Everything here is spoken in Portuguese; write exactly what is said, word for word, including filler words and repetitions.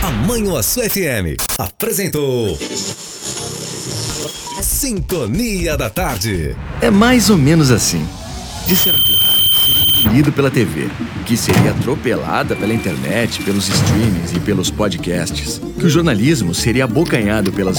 A Manhuaçu F M apresentou Sintonia da Tarde. É mais ou menos assim. Disseram que o rádio seria engolido pela T V, que seria atropelada pela internet, pelos streamings e pelos podcasts, que o jornalismo seria abocanhado pelas